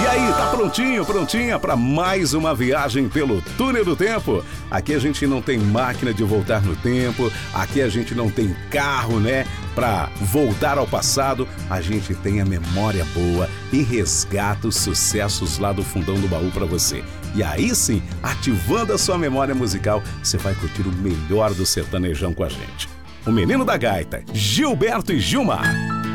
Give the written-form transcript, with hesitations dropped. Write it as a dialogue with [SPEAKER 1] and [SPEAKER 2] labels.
[SPEAKER 1] E aí, tá prontinha para mais uma viagem pelo túnel do tempo? Aqui a gente não tem máquina de voltar no tempo, aqui a gente não tem carro, né? Pra voltar ao passado, a gente tem a memória boa e resgata os sucessos lá do fundão do baú pra você. E aí sim, ativando a sua memória musical, você vai curtir o melhor do sertanejão com a gente. O Menino da Gaita, Gilberto e Gilmar.